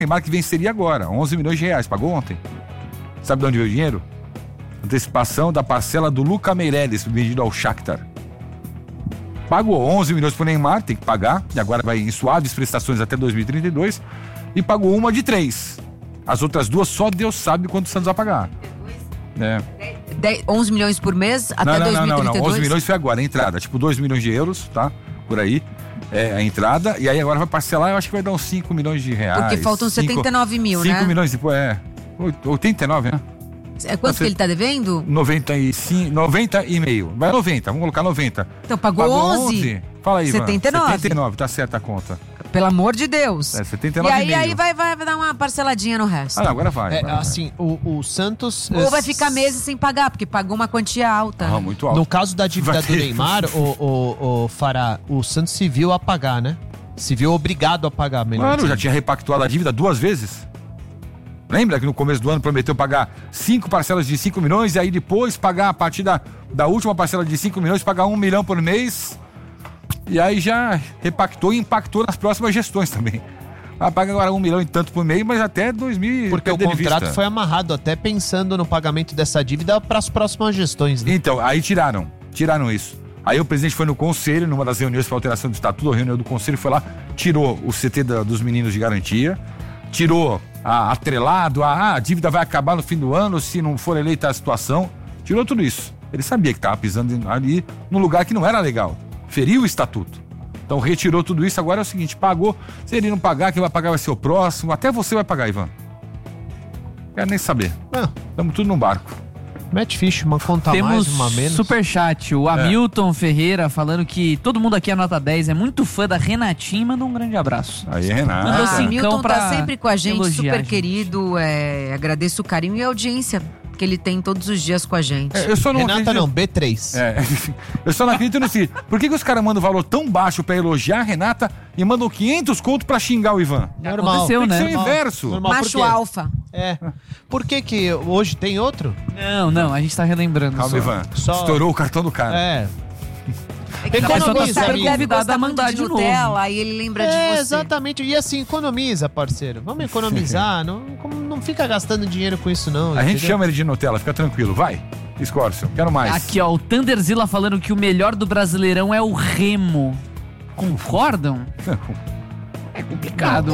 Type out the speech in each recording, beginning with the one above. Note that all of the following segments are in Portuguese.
Neymar que venceria agora, 11 milhões de reais, pagou ontem. Sabe de onde veio o dinheiro? Antecipação da parcela do Luca Meireles, vendido ao Shakhtar. Pagou 11 milhões pro Neymar, tem que pagar, e agora vai em suaves prestações até 2032, e pagou uma de 3. As outras 2 só Deus sabe quanto o Santos vai pagar. 11 milhões por mês até 2032? Não, 11 milhões foi agora, a entrada, tipo 2 milhões de euros, tá? Por aí, a entrada, e aí agora vai parcelar, eu acho que vai dar uns 5 milhões de reais. Porque faltam 79 mil, né? 5 milhões, 89, né? Quanto que ele tá devendo? 90,5, vai 90, vamos colocar 90. Então pagou 11? Fala aí, 79. 79, tá certa a conta. Pelo amor de Deus. 79,5. E aí vai dar uma parceladinha no resto. Não, agora vai. Assim, o Santos... Ou vai ficar meses sem pagar, porque pagou uma quantia alta. Muito alta. No caso da dívida do Neymar, o Fará, o Santos se viu a pagar, né? Se viu obrigado a pagar. Mano, já tinha repactuado a dívida 2 vezes. Lembra que no começo do ano prometeu pagar 5 parcelas de 5 milhões e aí depois pagar a partir da última parcela de 5 milhões, pagar 1 milhão por mês. E aí já repactou e impactou nas próximas gestões também. Vai pagar agora 1 milhão e tanto por mês, mas até 2000. Porque o contrato foi amarrado até pensando no pagamento dessa dívida para as próximas gestões, né? Então, aí tiraram isso. Aí o presidente foi no conselho, numa das reuniões para alteração do estatuto, a reunião do conselho, foi lá, tirou o CT dos meninos de garantia, tirou atrelado, a dívida vai acabar no fim do ano se não for eleita a situação, tirou tudo isso. Ele sabia que estava pisando ali num lugar que não era legal, feriu o estatuto. Então retirou tudo isso, agora é o seguinte, pagou, se ele não pagar, quem vai pagar vai ser o próximo, até você vai pagar, Ivan. Quero nem saber. Estamos tudo num barco. Matt Fish, uma conta mais, uma menos. Temos superchat, o Hamilton Ferreira falando que todo mundo aqui é nota 10, é muito fã da Renatinha, manda um grande abraço. Aí, Renata. O Hamilton tá sempre com a gente, super querido, agradeço o carinho e a audiência que ele tem todos os dias com a gente. Eu só não Renata acredito... não, B3. Eu só não acredito nesse... Por que os caras mandam valor tão baixo pra elogiar a Renata e mandam 500 conto pra xingar o Ivan? Normal. Aconteceu, Tem que né? ser o inverso. Normal. Macho alfa. Por que hoje tem outro? Não, a gente tá relembrando. Calma, Ivan. Estourou o cartão do cara. Economiza, ele deve gostar muito mandar de de Nutella, novo. aí ele lembra de você. Exatamente. E assim, economiza, parceiro. Vamos economizar. não fica gastando dinheiro com isso, não. A gente chama ele de Nutella, fica tranquilo. Vai, Escórcio, quero mais. Aqui, ó, o Thunderzilla falando que o melhor do Brasileirão é o Remo. Concordam? É complicado.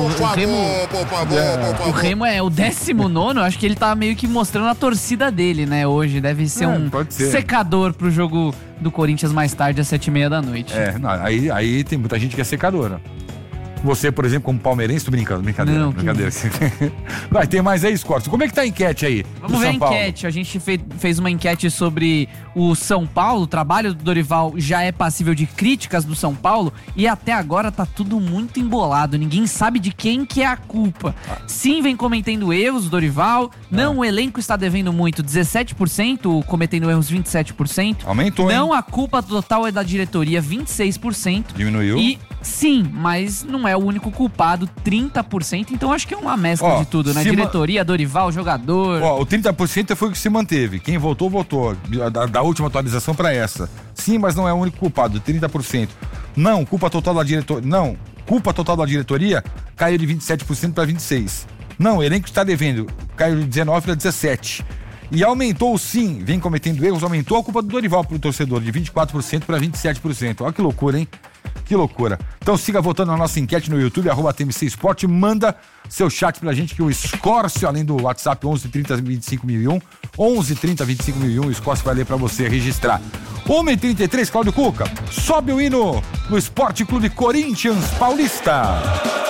O Remo é o 19º, acho que ele tá meio que mostrando a torcida dele, né, hoje. Deve ser pode ser. Secador pro jogo do Corinthians mais tarde, às 7h30 da noite. Aí tem muita gente que é secadora. Você, por exemplo, como palmeirense, tô brincando, brincadeira. Não, brincadeira. Vai, tem mais aí, Escórcio? Como é que tá a enquete aí? Vamos ver a enquete. A gente fez uma enquete sobre o São Paulo. O trabalho do Dorival já é passível de críticas do São Paulo e até agora tá tudo muito embolado. Ninguém sabe de quem que é a culpa. Sim, vem cometendo erros o Dorival. Não, o elenco está devendo muito, 17%, cometendo erros 27%. Aumentou, Não, hein? a culpa total é da diretoria, 26%. Diminuiu. E sim, mas não é o único culpado, 30%. Então acho que é uma mescla de tudo, né? Diretoria, Dorival, jogador. O 30% foi o que se manteve. Quem votou, votou. Da última atualização para essa. Sim, mas não é o único culpado, 30%. Não, culpa total da diretoria. Não, culpa total da diretoria caiu de 27% para 26%. Não, o elenco está devendo, caiu de 19% para 17%. E aumentou, sim, vem cometendo erros, aumentou a culpa do Dorival pro torcedor, de 24% para 27%. Olha que loucura, hein? Que loucura. Então siga votando na nossa enquete no YouTube, @TMC Esporte, manda seu chat pra gente que o Escórcio, além do WhatsApp 11 30 25 1001, 11 30 25 1001, o Escórcio vai ler pra você registrar. 1h33, Cláudio Cuca, sobe o hino no Esporte Clube Corinthians Paulista.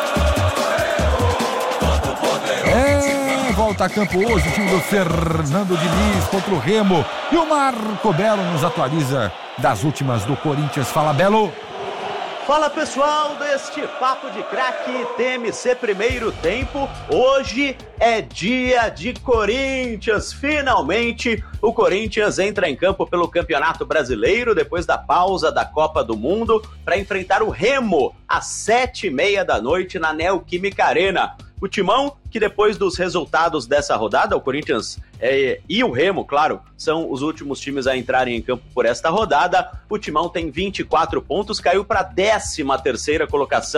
Volta a campo hoje o time do Fernando Diniz contra o Remo e o Marco Belo nos atualiza das últimas do Corinthians. Fala, Belo! Fala, pessoal deste Papo de Craque TMC Primeiro Tempo. Hoje é dia de Corinthians. Finalmente o Corinthians entra em campo pelo Campeonato Brasileiro depois da pausa da Copa do Mundo para enfrentar o Remo às 7h30 da noite na Neoquímica Arena. O Timão, que depois dos resultados dessa rodada, o Corinthians e o Remo, claro, são os últimos times a entrarem em campo por esta rodada. O Timão tem 24 pontos, caiu para a 13ª colocação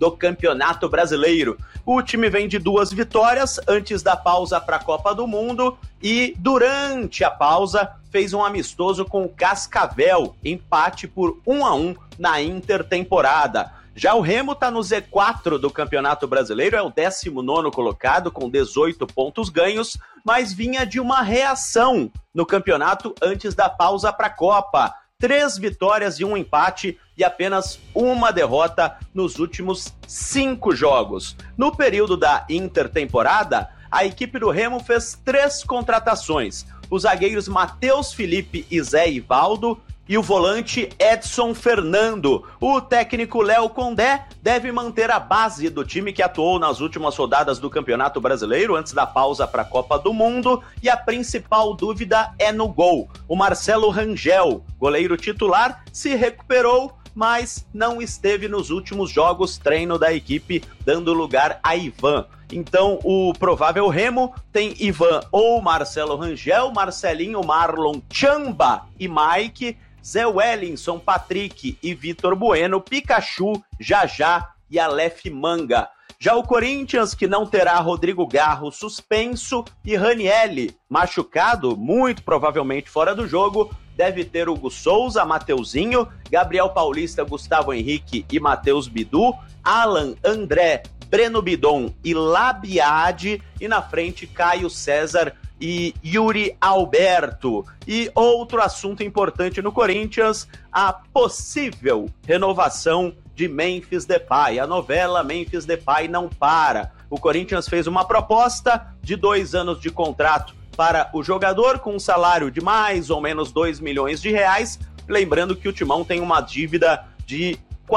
do Campeonato Brasileiro. O time vem de 2 vitórias antes da pausa para a Copa do Mundo e durante a pausa fez um amistoso com o Cascavel, empate por 1-1 na intertemporada. Já o Remo está no Z4 do Campeonato Brasileiro, é o 19º colocado com 18 pontos ganhos, mas vinha de uma reação no campeonato antes da pausa para a Copa. 3 vitórias e 1 empate e apenas 1 derrota nos últimos 5 jogos. No período da intertemporada, a equipe do Remo fez 3 contratações. Os zagueiros Matheus Felipe e Zé Ivaldo e o volante Edson Fernando. O técnico Léo Condé deve manter a base do time que atuou nas últimas rodadas do Campeonato Brasileiro antes da pausa para a Copa do Mundo e a principal dúvida é no gol. O Marcelo Rangel, goleiro titular, se recuperou, mas não esteve nos últimos jogos treino da equipe, dando lugar a Ivan. Então, o provável Remo tem Ivan ou Marcelo Rangel, Marcelinho, Marlon, Chamba e Mike, Zé Wellington, Patrick e Vitor Bueno, Pikachu, Jajá e Aleph Manga. Já o Corinthians, que não terá Rodrigo Garro suspenso e Ranielli machucado, muito provavelmente fora do jogo, deve ter Hugo Souza, Mateuzinho, Gabriel Paulista, Gustavo Henrique e Matheus Bidu, Alan, André, Breno Bidon e Labiade, e na frente Caio César e Yuri Alberto. E outro assunto importante no Corinthians, a possível renovação de Memphis Depay. A novela Memphis Depay não para. O Corinthians fez uma proposta de 2 anos de contrato para o jogador com um salário de mais ou menos 2 milhões de reais. Lembrando que o Timão tem uma dívida de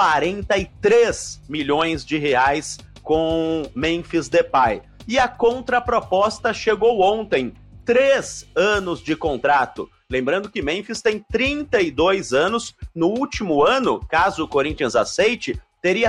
43 milhões de reais com Memphis Depay. E a contraproposta chegou ontem, 3 anos de contrato. Lembrando que Memphis tem 32 anos, no último ano, caso o Corinthians aceite, teria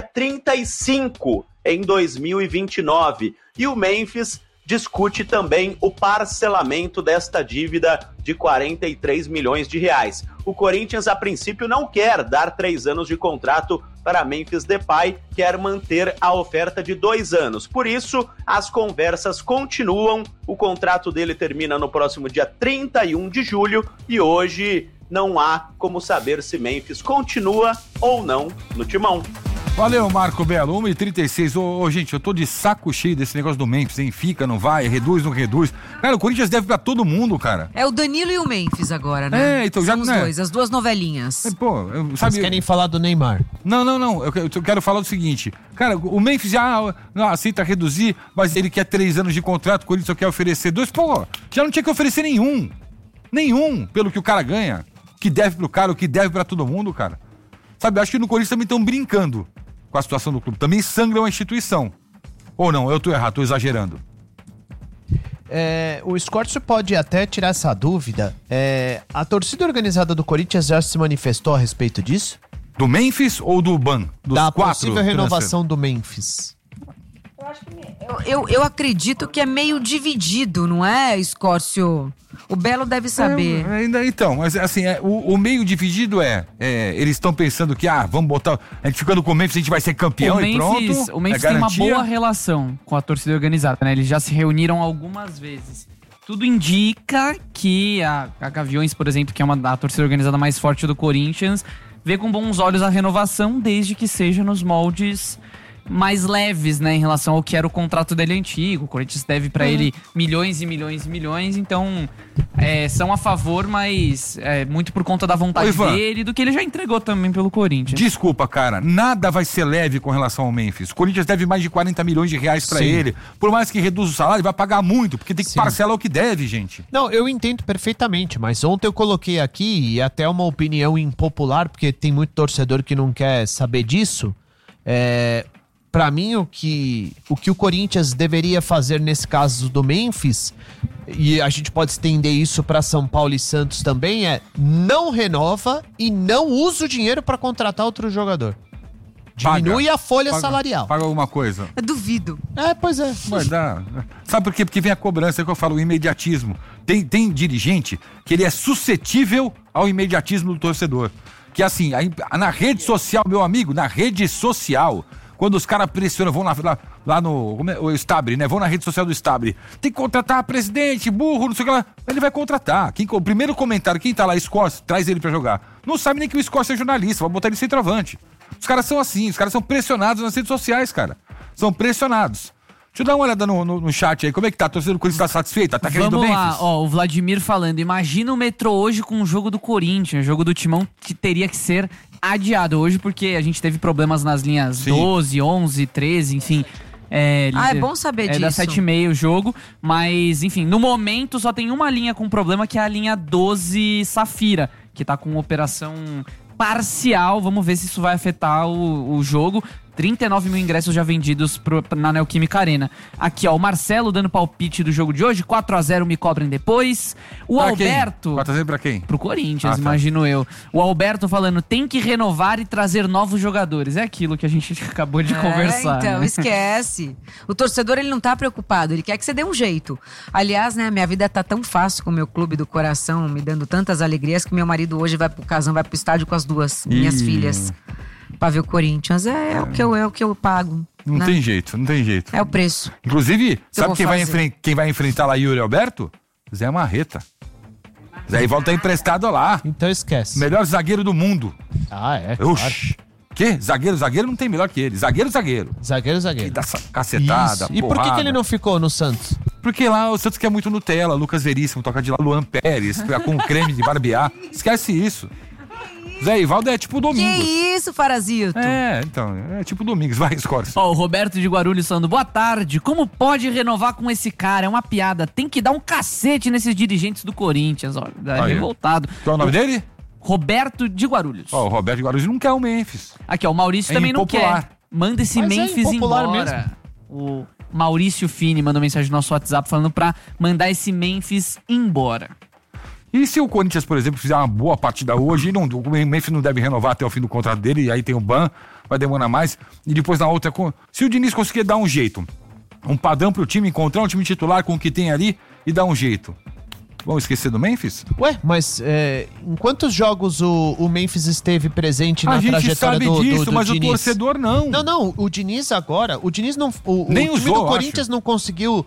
35 em 2029. E o Memphis discute também o parcelamento desta dívida de 43 milhões de reais. O Corinthians, a princípio, não quer dar 3 anos de contrato para Memphis Depay, quer manter a oferta de 2 anos. Por isso, as conversas continuam. O contrato dele termina no próximo dia 31 de julho e hoje não há como saber se Memphis continua ou não no Timão. Valeu, Marco Belo. 1h36. Ô, gente, eu tô de saco cheio desse negócio do Memphis, hein? Fica, não vai, reduz, não reduz. Cara, o Corinthians deve pra todo mundo, cara. É o Danilo e o Memphis agora, né? Então são já os né? dois, as 2 novelinhas. Vocês querem falar do Neymar? Não. Eu quero falar do seguinte. Cara, o Memphis já aceita reduzir, mas ele quer 3 anos de contrato, o Corinthians só quer oferecer 2. Pô, já não tinha que oferecer nenhum. Nenhum, pelo que o cara ganha. Que deve pro cara, o que deve pra todo mundo, cara. Sabe, acho que no Corinthians também estão brincando com a situação do clube. Também sangram a instituição. Ou não, eu tô errado, tô exagerando. O Scorcio pode até tirar essa dúvida. A torcida organizada do Corinthians já se manifestou a respeito disso? Do Memphis ou do BAN? Da possível renovação do Memphis. Eu acredito que é meio dividido, não é, Scorcio? O Belo deve saber. Então, mas assim, o meio dividido eles estão pensando que, vamos botar, a gente ficando com o Memphis, a gente vai ser campeão e pronto. O Memphis tem uma boa relação com a torcida organizada, né? Eles já se reuniram algumas vezes. Tudo indica que a Gaviões, por exemplo, que é a torcida organizada mais forte do Corinthians, vê com bons olhos a renovação, desde que seja nos moldes mais leves, né, em relação ao que era o contrato dele antigo. O Corinthians deve pra ele milhões e milhões e milhões, então são a favor, mas muito por conta da vontade dele, do que ele já entregou também pelo Corinthians. Desculpa, cara, nada vai ser leve com relação ao Memphis. O Corinthians deve mais de 40 milhões de reais pra ele. Por mais que reduza o salário, vai pagar muito, porque tem que parcelar o que deve, gente. Não, eu entendo perfeitamente, mas ontem eu coloquei aqui, e até uma opinião impopular, porque tem muito torcedor que não quer saber disso, pra mim, o que o Corinthians deveria fazer nesse caso do Memphis, e a gente pode estender isso pra São Paulo e Santos também, não renova e não usa o dinheiro pra contratar outro jogador. Diminui a folha salarial. Paga alguma coisa. Eu duvido. Pois é. Vai dar. Sabe por quê? Porque vem a cobrança, é que eu falo, o imediatismo. Tem dirigente que ele é suscetível ao imediatismo do torcedor. Que assim, na rede social, meu amigo, na rede social, Quando os caras pressionam, vão lá no o Stabile, né? Vão na rede social do Stabile. Tem que contratar presidente, burro, não sei o que lá. Ele vai contratar. O primeiro comentário, quem tá lá, Scorse, traz ele pra jogar. Não sabe nem que o Scorse é jornalista, vai botar ele centroavante. Os caras são assim, os caras são pressionados nas redes sociais, cara. São pressionados. Deixa eu dar uma olhada no chat aí. Como é que tá? A torcida do Corinthians tá satisfeita? Tá querendo bem? Vamos lá, o Vladimir falando. Imagina o metrô hoje com o jogo do Corinthians, o jogo do Timão que teria que ser adiado hoje, porque a gente teve problemas nas linhas 12, 11, 13, enfim. É bom saber disso. É das 7h30 o jogo, mas enfim, no momento só tem uma linha com problema, que é a linha 12 Safira, que tá com operação parcial. Vamos ver se isso vai afetar o jogo. 39 mil ingressos já vendidos na Neoquímica Arena. Aqui, ó, o Marcelo dando palpite do jogo de hoje. 4-0, me cobrem depois. O pra Alberto... 4-0 pra quem? Pro Corinthians, imagino eu. O Alberto falando, tem que renovar e trazer novos jogadores. É aquilo que a gente acabou de conversar. Então, né? esquece. O torcedor, ele não tá preocupado, ele quer que você dê um jeito. Aliás, né, minha vida tá tão fácil com o meu clube do coração, me dando tantas alegrias, que meu marido hoje vai pro casão, vai pro estádio com as duas minhas filhas. Pra ver o Corinthians. É o que eu pago. Não tem jeito, não tem jeito. É o preço. Inclusive, sabe quem vai enfrentar lá Yuri Alberto? Zé Marreta. Zé Ivaldo tá emprestado lá. Então esquece. Melhor zagueiro do mundo. Oxi. Que? Zagueiro não tem melhor que ele. Zagueiro. Zagueiro. Que dá cacetada, E por que ele não ficou no Santos? Porque lá o Santos quer muito Nutella, Lucas Veríssimo, toca de lá, Luan Pérez, com creme de barbear. Esquece isso. Zé Ivaldo é tipo Domingos. Que isso, Farazito? Então, é tipo Domingos. Vai, Scorse. Ó, o Roberto de Guarulhos falando, boa tarde, como pode renovar com esse cara? É uma piada, tem que dar um cacete nesses dirigentes do Corinthians, ó, revoltado. Qual é o nome dele? Roberto de Guarulhos. Ó, o Roberto de Guarulhos não quer o Memphis. Aqui, ó, o Maurício também impopular. não quer. Manda esse Memphis embora. Mesmo. O Maurício Fini mandou mensagem no nosso WhatsApp falando pra mandar esse Memphis embora. E se o Corinthians, por exemplo, fizer uma boa partida hoje, o Memphis não deve renovar até o fim do contrato dele, e aí tem o ban, vai demorar mais, e depois na outra... Se o Diniz conseguir dar um jeito, um padrão pro time, encontrar um time titular com o que tem ali e dar um jeito, vamos esquecer do Memphis? Ué, mas em quantos jogos o Memphis esteve presente na trajetória do Diniz? A gente sabe disso, mas o torcedor não. Não, o Diniz agora, o Diniz não... O nem time usou, do Corinthians não conseguiu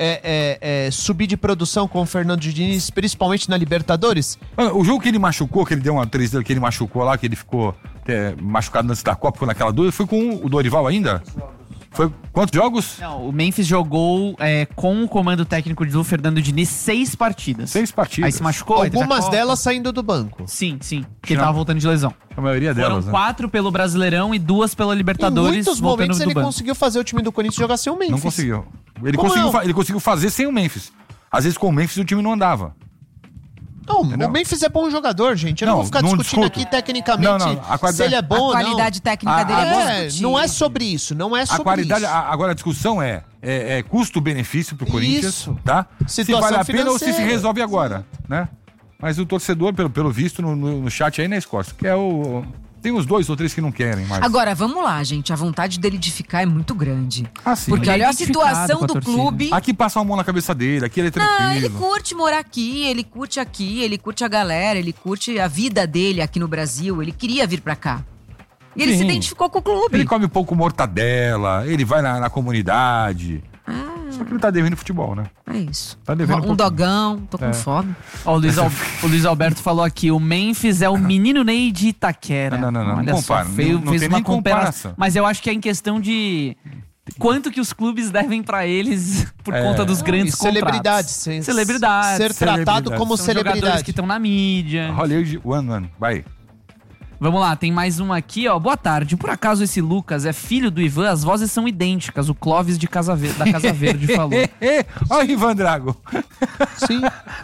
subir de produção com o Fernando Diniz, principalmente na Libertadores? O jogo que ele machucou, que ele deu uma 3 que ele machucou lá, que ele ficou machucado antes da Copa, ficou naquela dúvida, foi com o Dorival ainda? Foi quantos jogos? Não, o Memphis jogou com o comando técnico do Fernando Diniz 6 partidas. 6 partidas. Aí se machucou. Algumas delas saindo do banco. Sim. Porque ele tava voltando de lesão. A maioria delas, Foram 4 pelo Brasileirão e 2 pela Libertadores. Em muitos momentos ele conseguiu fazer o time do Corinthians jogar sem o Memphis. Não conseguiu. Ele conseguiu fazer sem o Memphis. Às vezes com o Memphis o time não andava. Não, o Memphis é bom jogador, gente. Eu não vou ficar discutindo aqui tecnicamente se ele é bom ou não. A qualidade técnica dele é discutir. Não é sobre isso, não é sobre a qualidade, isso. Agora a discussão é custo-benefício pro Corinthians, tá? Situação se vale a pena financeira. ou se resolve agora, né? Mas o torcedor, pelo visto no chat aí na Escócia, que é o... Tem uns 2 ou 3 que não querem mais. Agora, vamos lá, gente. A vontade dele de ficar é muito grande. Sim. Porque olha a situação do clube. Aqui passa uma mão na cabeça dele, aqui ele é tranquilo. Não, ele curte morar aqui, ele curte a galera, ele curte a vida dele aqui no Brasil. Ele queria vir pra cá. E ele se identificou com o clube. Ele come um pouco mortadela, ele vai na comunidade. Só que ele tá devendo futebol, né? É isso. Tá devendo dogão, tô com fome. Ó, o Luiz Alberto falou aqui, o Memphis é o menino Ney de Itaquera. Não Olha compara. Só, não fez tem uma nem comparação. Mas eu acho que é em questão de quanto que os clubes devem pra eles por conta dos grandes contratos. Celebridades. Ser tratado como São celebridade. Jogadores que estão na mídia. Hollywood One, vai. Vamos lá, tem mais uma aqui, ó. Boa tarde. Por acaso esse Lucas é filho do Ivan? As vozes são idênticas. O Clóvis da Casa Verde falou. Olha o Ivan Drago. Sim.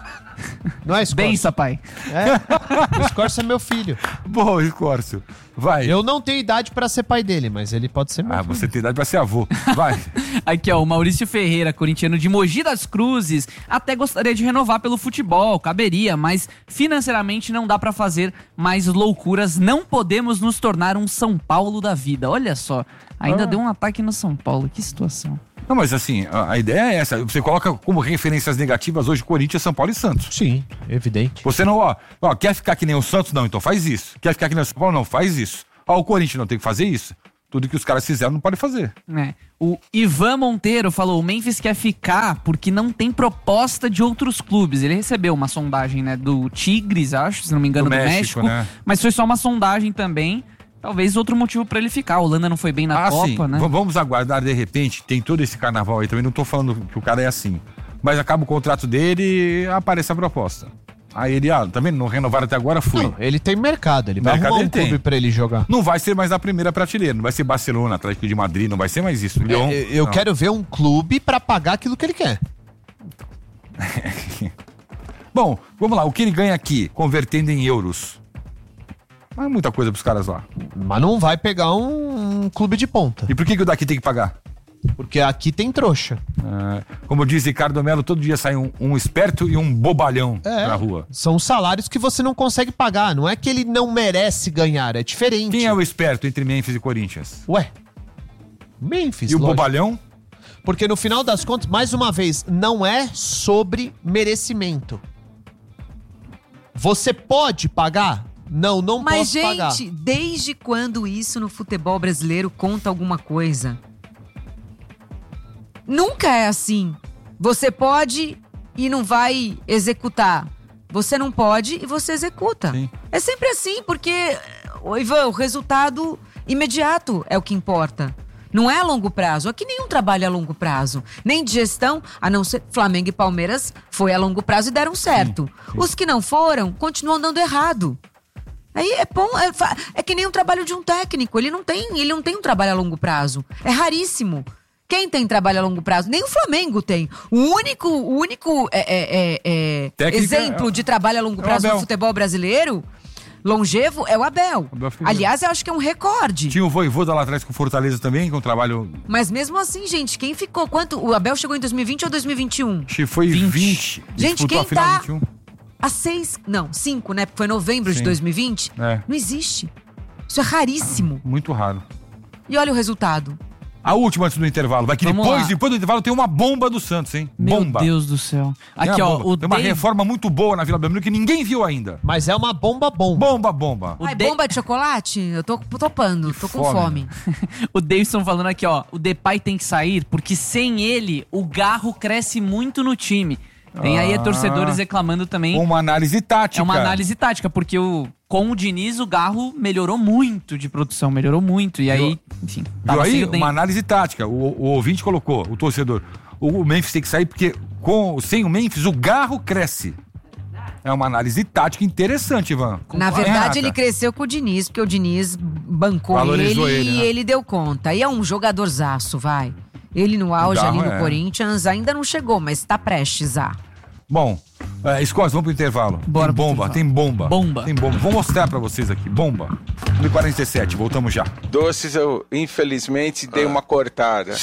Não é Escórcio? Bença, pai. O Escórcio é meu filho. Boa, Escórcio. Vai. Eu não tenho idade pra ser pai dele, mas ele pode ser meu filho. Você tem idade pra ser avô. Vai. Aqui, ó, o Maurício Ferreira, corintiano de Mogi das Cruzes, até gostaria de renovar pelo futebol, caberia, mas financeiramente não dá pra fazer mais loucuras. Não podemos nos tornar um São Paulo da vida. Olha só, ainda deu um ataque no São Paulo. Que situação. Não, mas assim, a ideia é essa. Você coloca como referências negativas hoje Corinthians, São Paulo e Santos. Sim, evidente. Você não, quer ficar que nem o Santos? Não, então faz isso. Quer ficar que nem o São Paulo? Não, faz isso. O Corinthians não tem que fazer isso? Tudo que os caras fizeram não pode fazer. O Ivan Monteiro falou: o Memphis quer ficar porque não tem proposta de outros clubes. Ele recebeu uma sondagem, né, do Tigres, acho, se não me engano, do México, né? Mas foi só uma sondagem também. Talvez outro motivo pra ele ficar. A Holanda não foi bem na Copa, sim. né? Vamos aguardar, de repente, tem todo esse carnaval aí também, não tô falando que o cara é assim. Mas acaba o contrato dele e aparece a proposta. Aí ele, tá vendo? Não renovaram até agora, fui. Não, ele tem mercado, ele vai arrumar um clube pra ele jogar. Não vai ser mais a primeira prateleira, não vai ser Barcelona, Atlético de Madrid, não vai ser mais isso. Lyon, Eu quero ver um clube pra pagar aquilo que ele quer. Bom, vamos lá, o que ele ganha aqui, convertendo em euros? Não é muita coisa pros caras lá. Mas não vai pegar um clube de ponta. E por que o daqui tem que pagar? Porque aqui tem trouxa. Como diz Ricardo Melo, todo dia sai um esperto e um bobalhão na rua. São salários que você não consegue pagar. Não é que ele não merece ganhar, é diferente. Quem é o esperto entre Memphis e Corinthians? Ué, Memphis, E o lógico. bobalhão? Porque no final das contas, mais uma vez, não é sobre merecimento. Você pode pagar? Não Mas, posso pagar. gente, desde quando isso no futebol brasileiro conta alguma coisa? Nunca é assim. Você pode e não vai executar. Você não pode e você executa. Sim. É sempre assim, porque, Ivan, o resultado imediato é o que importa. Não é a longo prazo. Aqui nenhum trabalho é a longo prazo. Nem de gestão, a não ser Flamengo e Palmeiras foi a longo prazo e deram certo. Sim. Os que não foram, continuam dando errado. Aí é bom, é que nem o trabalho de um técnico. Ele não tem um trabalho a longo prazo. É raríssimo. Quem tem trabalho a longo prazo? Nem o Flamengo tem. O único exemplo de trabalho a longo prazo no futebol brasileiro, longevo, é o Abel. Aliás, eu acho que é um recorde. Tinha o Vojvoda lá atrás com o Fortaleza também, com o trabalho... Mas mesmo assim, gente, quem ficou? O Abel chegou em 2020 ou 2021? Acho que foi 20. Gente, Disputou quem a final tá 21. há 5, né? Porque foi novembro de 2020. Não existe. Isso é raríssimo. Muito raro. E olha o resultado. A última antes do intervalo. Vai que depois do intervalo tem uma bomba do Santos, hein? Bomba. Meu Deus do céu. Aqui, ó. Tem uma reforma muito boa na Vila Belmiro que ninguém viu ainda. Mas é uma bomba. Bomba. Bomba de chocolate? Eu tô topando, tô com fome. O Davidson falando aqui, ó. O Depay tem que sair porque sem ele o Garro cresce muito no time. Tem aí torcedores reclamando também. Uma análise tática. É uma análise tática, porque com o Diniz o Garro melhorou muito de produção, melhorou muito. E aí, enfim. Viu aí? Uma análise tática. O ouvinte colocou, o torcedor. O Memphis tem que sair porque sem o Memphis o Garro cresce. É uma análise tática interessante, Ivan. Na verdade, ele cresceu com o Diniz, porque o Diniz bancou Valorizou ele né? e ele deu conta. E é um jogadorzaço, vai. Ele no auge ali no Corinthians ainda não chegou, mas tá prestes a. Bom, Scott, vamos pro intervalo. Bora Tem bomba. Bomba. Vou mostrar pra vocês aqui. Bomba. 1h47, voltamos já. Doces, eu infelizmente dei uma cortada.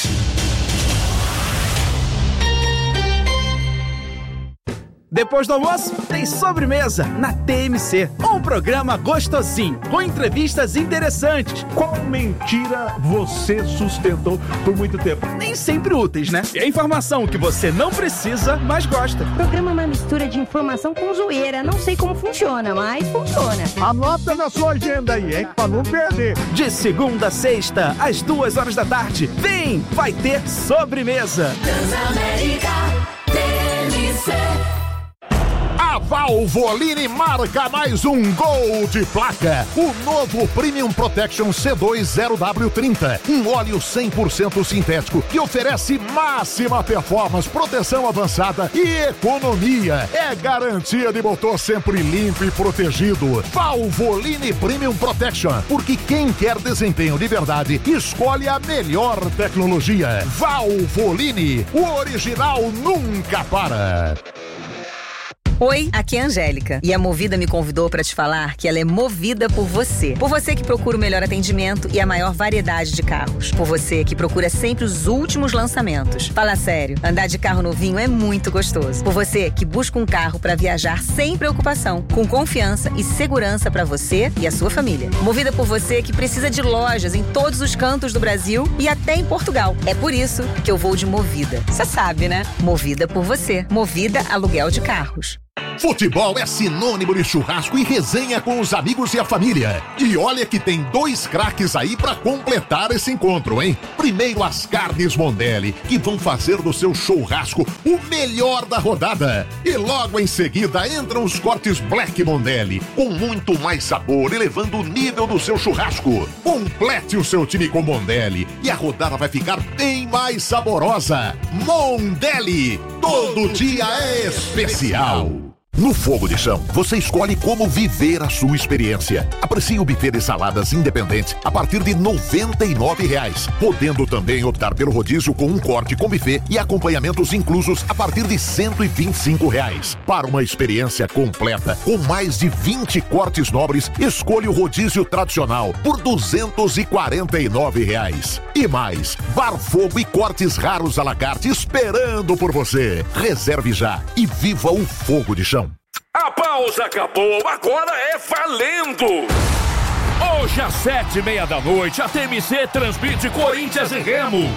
Depois do almoço, tem sobremesa na TMC. Um programa gostosinho, com entrevistas interessantes. Qual mentira você sustentou por muito tempo? Nem sempre úteis, né? E a informação que você não precisa, mas gosta. O programa é uma mistura de informação com zoeira. Não sei como funciona, mas funciona. Anota na sua agenda aí, hein? Pra não perder. De segunda a sexta, às 2h da tarde. Vem, vai ter sobremesa. Transamérica TMC. A Valvoline marca mais um gol de placa. O novo Premium Protection C2 0W30. Um óleo 100% sintético que oferece máxima performance, proteção avançada e economia. É garantia de motor sempre limpo e protegido. Valvoline Premium Protection. Porque quem quer desempenho de verdade, escolhe a melhor tecnologia. Valvoline. O original nunca para. Oi, aqui é a Angélica e a Movida me convidou para te falar que ela é movida por você. Por você que procura o melhor atendimento e a maior variedade de carros. Por você que procura sempre os últimos lançamentos. Fala sério, andar de carro novinho é muito gostoso. Por você que busca um carro para viajar sem preocupação, com confiança e segurança para você e a sua família. Movida por você que precisa de lojas em todos os cantos do Brasil e até em Portugal. É por isso que eu vou de Movida. Você sabe, né? Movida por você. Movida Aluguel de Carros. Futebol é sinônimo de churrasco e resenha com os amigos e a família. E olha que tem 2 craques aí pra completar esse encontro, hein? Primeiro as carnes Mondelli, que vão fazer do seu churrasco o melhor da rodada. E logo em seguida entram os cortes Black Mondelli, com muito mais sabor, elevando o nível do seu churrasco. Complete o seu time com Mondelli e a rodada vai ficar bem mais saborosa. Mondelli, todo dia é especial. No Fogo de Chão, você escolhe como viver a sua experiência. Aprecie o buffet de saladas independente a partir de R$ 99,00, podendo também optar pelo rodízio com um corte com buffet e acompanhamentos inclusos a partir de R$ 125,00. Para uma experiência completa, com mais de 20 cortes nobres, escolha o rodízio tradicional por R$ 249,00. E mais, bar fogo e cortes raros à la carte esperando por você. Reserve já e viva o Fogo de Chão. A pausa acabou, agora é valendo! Hoje às 19h30 a TMC transmite Corinthians e Remo.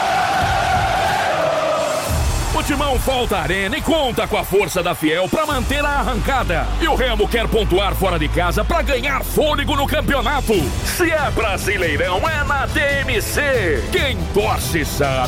O Timão volta à arena e conta com a força da Fiel para manter a arrancada. E o Remo quer pontuar fora de casa para ganhar fôlego no campeonato. Se é Brasileirão, é na TMC. Quem torce sabe.